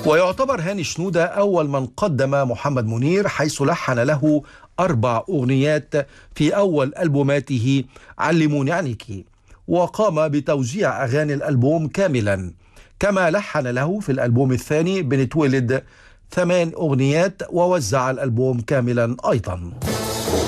ويعتبر هاني شنودة أول من قدم محمد منير، حيث لحن له 4 أغنيات في أول ألبوماته علموني عنيكي، وقام بتوزيع أغاني الألبوم كاملا، كما لحن له في الألبوم الثاني بنتولد 8 أغنيات ووزع الألبوم كاملا أيضا.